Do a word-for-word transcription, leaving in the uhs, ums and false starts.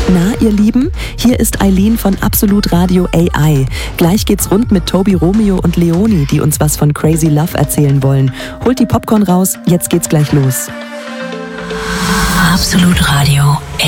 Na, ihr Lieben, hier ist Eileen von Absolut Radio A I. Gleich geht's rund mit Tobi Romeo und Leonie, die uns was von Crazy Love erzählen wollen. Holt die Popcorn raus, jetzt geht's gleich los. Absolut Radio A